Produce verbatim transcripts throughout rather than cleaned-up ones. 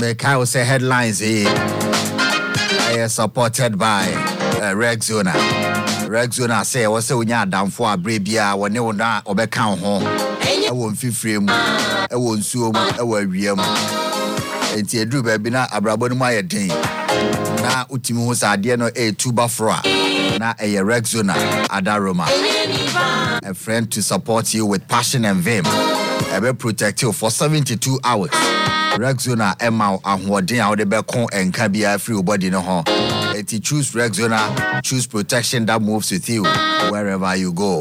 say Kyle say headlines here. I are supported by uh, Rexona. Rexona say what's the winya down for a brabia when you na obeka ho. I won't feel free. I won't sue. I will ream. And see a drew baby na abrabon my day. Na ultimo sadia no a tuba fra. Na a Rexona Adaroma. A friend to support you with passion and vim. I will protect you for seventy-two hours. Rexona Emma Ahwadin out the Becon and Kabia free body no home. If you choose Rexona, choose protection that moves with you wherever you go.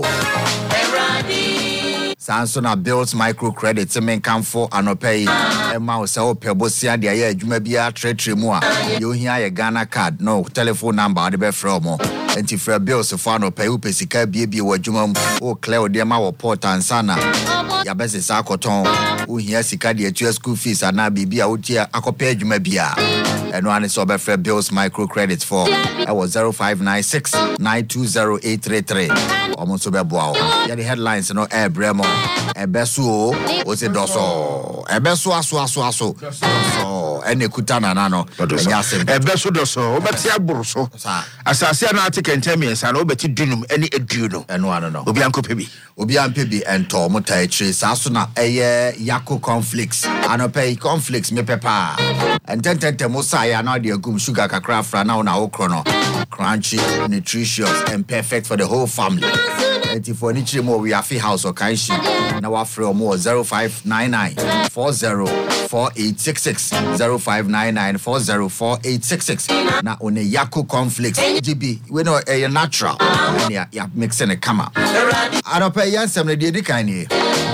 Sansona builds microcredit to make come for and pay. Emma will say, Pebosia, the air, you may be a trade remua. You hear a Ghana card, no telephone number, the best from and if your bills so far no pay, you pay Sika baby or Jumum or Cleo Dema or Port and Sana. Your best is Sacoton, who hears Sika the two school fees and now be out here, I compare you may be. And one is over Fred Bills microcredits for I was zero five nine six nine two zero eight three three. Almost over Bow. Yeah, the headlines no air Bremo. A besu was a doso. A besu aso aso aso. So any kutana nano. A besu doso. But ya burso. Asasi na ati kentemi and obeti dunum any eduno. And one no. Obianko pebi. Obian pebi and Tomo Taichi. Sasuna a yako conflicts. Anope conflicts me pepa. And ten ten temosaya now the gum sugar kakra frana na okrono. Crunchy, nutritious, and perfect for the whole family. And if we need more, we have a house or kanshi. Now after more zero five nine nine four zero four eight six six zero five nine nine four zero four eight six six. Now on a Yako conflicts, G B, we know a natural. Yeah, yeah, mixing a kama. I don't pay Yansam the Didikani.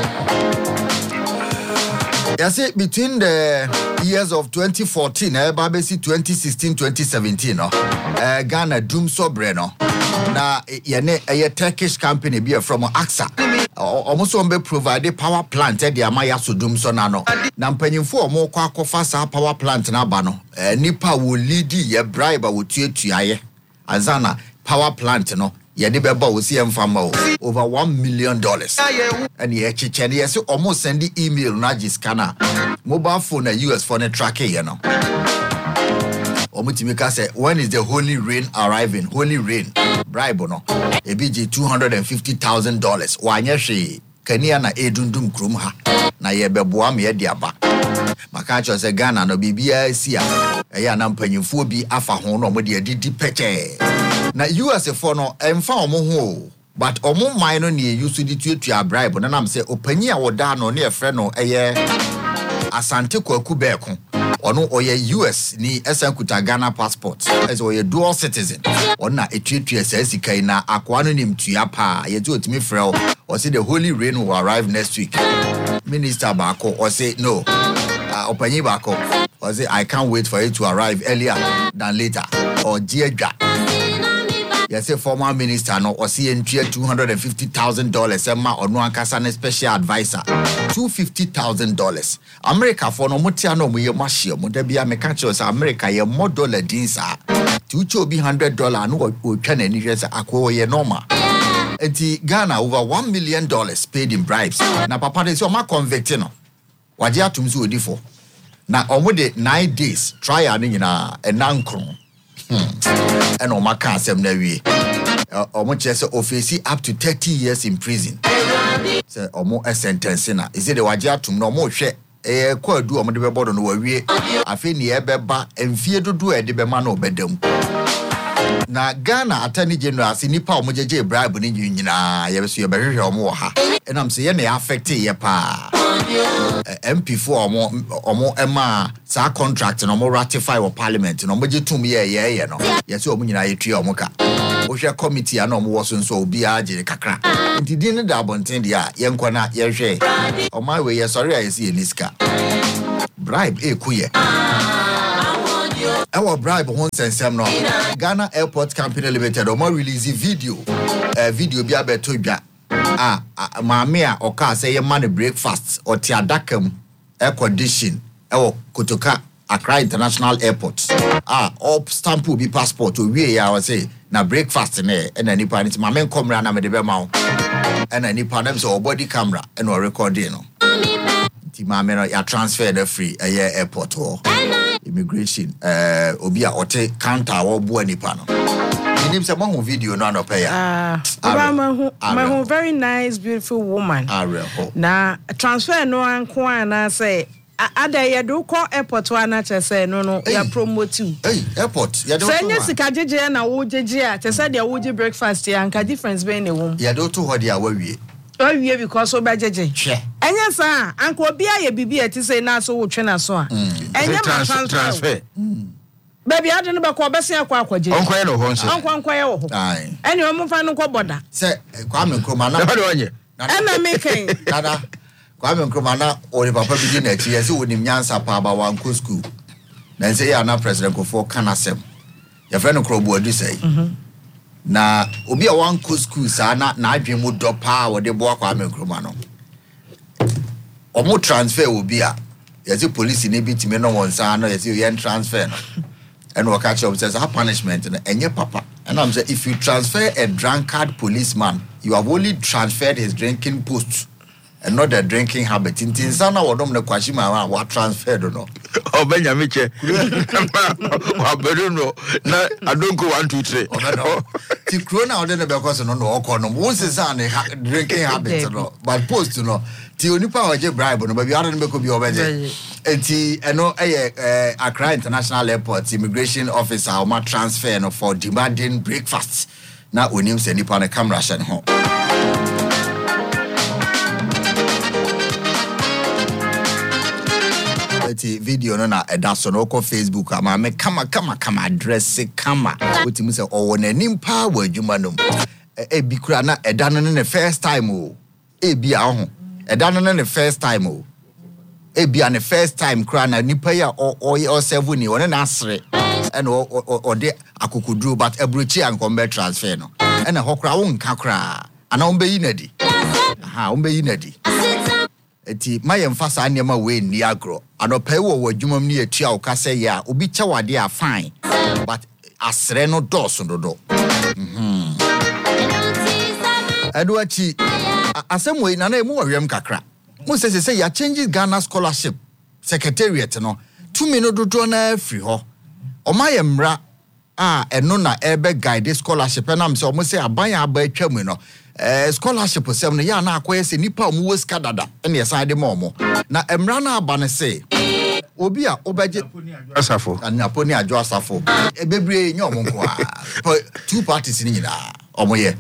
Yes, it between the years of twenty fourteen, eh, Babesi twenty sixteen, twenty seventeen, no, uh, Ghana Doom Sobreno. Na yene a Turkish company be from AXA. Almost on be provided power plant at the Amaya Sudum Sonano. Nampenin for more Kwakofasa power plant na bano. Nipa will lead ye bribe with you to ye. Azana power plant no. Yadibeba will see him from over one million dollars. And ye chichen yes almost send the email Najis scanner. Mobile phone a U S phone tracker, you know. Omutimika say, when is the Holy Rain arriving? Holy Rain. Bribe no. A B G two hundred and fifty thousand dollars. Wanyashi Kenya na edundum krumha. Na yebeboa me diaba. Makacho se Ghana no bibia sia. Eya na mpanyimfo bi afa ho no mo de didi peche. Na U S for no emfa omo ho. But omo mine no ne use di tuatua bribe na nam say opanyi a woda no ne efre no eye Asante Kwaku Beko. Ono oye U S ni esankuta Ghana passport. As oye dual citizen. Ona etuatua sasika na akwa no nim tua pa. Ye do otimi frɛ o say the Holy Rain will arrive next week. Minister Bako or say no. Uh, Opanyi Bako or say I can't wait for it to arrive earlier than later. Or Diedra. Yes, a former minister no or see entry two hundred and fifty thousand dollars. Emma or no ankasa special advisor. Two fifty thousand dollars. America for no mutiano mu ye machio. Mudebia mekachos America ye more dollar dinsa. Two chobi hundred dollar no o twan ani hwese akwo ye normal. Enti Ghana over one million dollars paid in bribes. Na papa de so ma convict no. Waje atum so odifo. Na omo de nine days trial ni nyina enankron. Hmm. And on my cancer, or much as office up to thirty years in prison. Say, or more a sentence. Is it a wajia to no more share? A quite do a mother board on the way. I feel near Beba and fear to do a debemano bedum. Na Ghana Attorney General Sinipa Mojaje bribe in union. I ever see a very or more. And I'm saying they affected ye pa. M P four or more or more Emma sa contract no more ratify or parliament no moje tum ye ye ye no yes o munyina ye twa omoka wo hwe committee ano mo wo so so obi agye kakra nti din da abonten dia ye nkwa na ye hwe o my way ye sorry I see eniska bribe e kuye our bribe won sensem no Ghana Airport Company Limited o mo release video eh video bi abeto dwa ah maame a oka say ye man breakfast or ti adakam air condition e Kotoka Accra International Airport ah up stamp will be passport o wie ya say na breakfast na e na nipa nti maame nkomra na me de be ma wo e na nipa na so body camera e no recording no nti maame no ya transfer the free e airport ho immigration eh obi a ote counter wo bo anipa no nim say mo video no anope ya ah uh, my who very nice beautiful woman na transfer no anko ana say ada ye do call airport wa na che say no no ya promote you hey airport ya do say nya sika jeje na wo jeje a che say dia wo je breakfast ya anka difference be ne wo ya do to ho dia wa wie wa wie because oba jeje enya sa anka obi a ye bibi e ti say na so wo twe na so a enya ma transfer baby ade no be ko be se akwa akwaje onkoye no ho nse onko onkoye wo ho ai eni o mo fa no ko boda se kwa me kroma na na onye na making dada kwa me kroma na o le papa bi na chi yesi wonim nyansa pa ba wan ko school na say ya na president ko for kanasem ya fe no krobo adu say na obi a wan ko school sa na na adwen mu do pa wo de bo kwa me kroma no o mo transfer obi a yesi police ni bi time no won sa no yesi yen transfer no and we catch up says how punishment and your papa and I'm saying if you transfer a drunkard policeman you have only transferred his drinking post and not the drinking habit in Tinsana or dom the kwashima what transferred or no oh Benjamin che wa beruno na adonko one two three ti krona or the because no no no once is an drinking habit no but post no ti onipa wa je bribe no baby ado no be ko bi obeje enti eno eh Accra International Airport immigration officer o ma transfer no for demanding breakfast na onim se nipa na camera shen ho eti video no na edaso no ko Facebook ama me kama kama kama address kama otimi se owo na nimpa wa adwuma no e bi kura na edano no ne first time o e bi a ho edano no ne first time o e bi an first time kura na nipa ya o o seven ni wona na asre and o o de akokudru but ebrochi an kombe transfer no and ho kura won ka kura ana won be yi nadi aha won be yi nadi eti mayem fasa anema we ni agro anopai wo wadwumam ni atua wo ka say ya obi che wade a fine but asre no doso dodo mhm aduachi asem we na na emu wawem kakra mo se se ya change Ghana scholarship secretariat no two minute dodo na free ho o mayem ra ah eno na ebe guide scholarship na am se o mo se aban aba atwam no eh scholarship sem no ya na akoye se nipa o mo ska dada ene yesa de mo na emra na aba ne se obi a obeje asafo anaponi ajo asafo ebebre nye omo nko a two parties ni nyina omo ye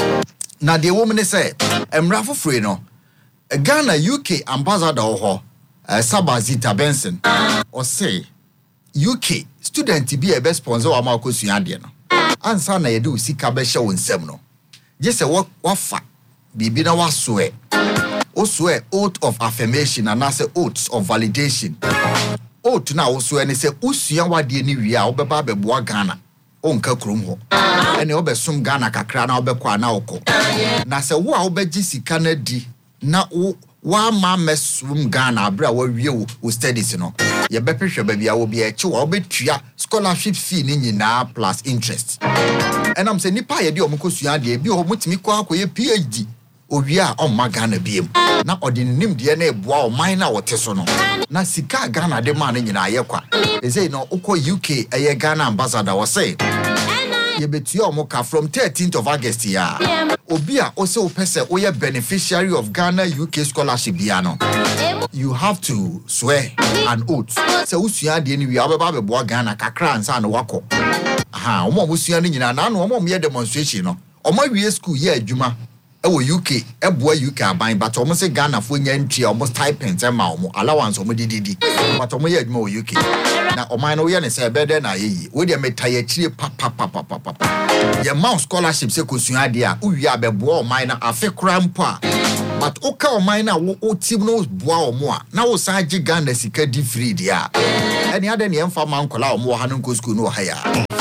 na de woman say emra fofore no Ghana U K ambassador ho Sabazita Benson o say U K student bi e be sponsor wa ma kosua de no ansa na ye de usika be hye wonsem no just what wafa bibi na wasoe oswe oath of affirmation and as oaths of validation oath na oswe ne se usua wade ni wi a obeba beboa Ghana onka krom ho ene obesom Ghana kakra na obekwa na okọ na se wo a obeji sika na di na wa ma mesum Ghana abra wa wie wo studies no ye bepehwe ba bia wo bia eche wo betua scholarship fee ni nyina plus interest and am say nipa ye de omukosua de bi ho mutimi kwa akoye P H D owie a o ma Ghana biem na odinim de na eboa o man na wote so no na sika Ghana de ma na nyina ye kwa e say no uko U K eye Ghana ambassador wo say ye betua omuka from thirteenth of August ya obi a o say o pese o ye beneficiary of Ghana U K scholarship bia no you have to swear an oath say usua de ni wi abeba beboa Ghana kakra ansa na wako aha omo musua ni nyina na na omo ye demonstration no omo wie school ye adwuma e wo U K e boa U K aban but omo say Ghana fo nya ntua omo stipend e ma omo allowance omo dididi but omo ye adwuma wo U K na oman no ye ne say bede na yeyi wo de metaye chire pa pa pa pa pa ye mouse scholarship se kosua de a uwi abeboa oman na afekra mpo a but oka oman na wo team no boa omo a na wo san gi Ghana sika di free dia eni ade ne emfa man kola omo ha no school no ha ya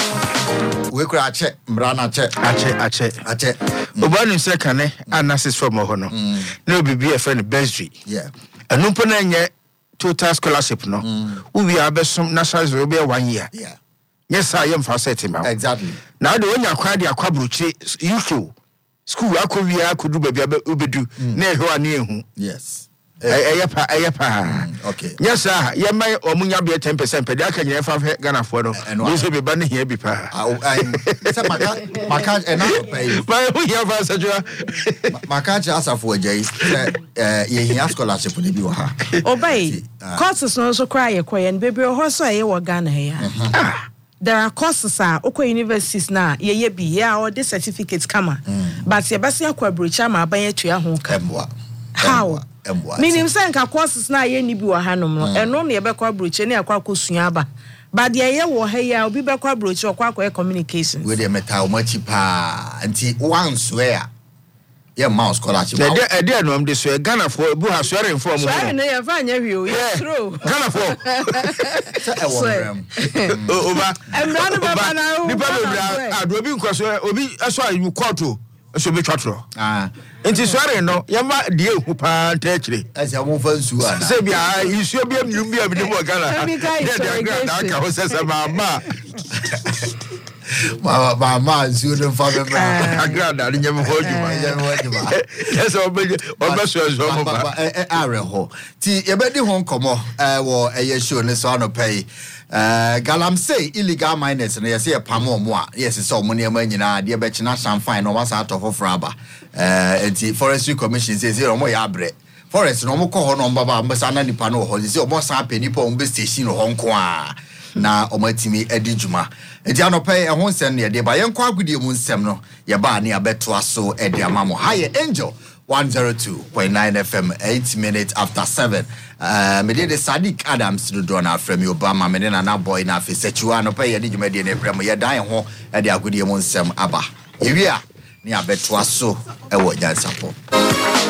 we kura ache mrana ache ache ache ache obanu se kane analysis from ho no na obibi e friend bursary yeah enu po na nye total scholarship no uwi abesom national zero be one year yeah yes I am for setting ma exactly na de onya kwa de akwabruchi U K school akowia akodu babia obedu na ehwa na ehu yes Eyepa, eyepa. Okay. Yes, sir. You may or munya be ten percent. Pedaka, you have Ghana for no. You should be banning here. Be pa. I'm Maka and I pay. But we have a such a Maka just for Jay. Ye has scholarship for the Biwa. Obey. Courses no so cry a quay and baby or horse I or Ghana here. There are courses are Oko universities now. Ye ye be ya or this certificates come. But Sebastian Quabrichama by a tria home. How? Meaning saying courses na ye ni bi wa hanom no eno na ye be kwa broche na akwa kosua ba but ye ye wo ha ya obi be kwa broche okwa kwa communications we dey metal machi pa anti one swear ye mouse scholarship e dey e dey no am dey so Ghana for bu ha swear inform mo swear na ye fa nya hwe o ye true Ghana for say e wo rem oba emra no baba na o ni baba ado obi nkwaso obi eso ayu court o so be twatro ah Inti sware no yama die hu pa ntakire ase mo fa nsu ana se bia isu bia mi bia mi mo Ghana de de granda ka ho se se mama ma ma ma nsu no fa be bra granda ni nyem ho juma nyem ho juma yes o be o be so so mo ba e are ho ti ye be di ho nkomo eh wo eye show ne so no pay Uh, Galamsey illegal miners na yesi e pamo mo a yesi so mo ne ma nyina de be china sham fine no wasa atofo fraba uh enti forestry commission say say mo ya abre forest no mo ko ho no mbaba mbasa na nipa no ho say mo san pe nipa on be station no ho nko a na o matimi edi djuma enti anope e ho nsem ne de ba yen kwa agudie mu nsem no ye ba ne abeto aso e de amamo haye angel one oh two point nine F M, eight minutes after seven. Uh, me de Sadiq Adams do do na from Obama me na na boy na fe setua no pay ye de dwuma de ne brem ye dan ho e de agudie mu nsem aba ewia ne abeto aso e wo jansapo.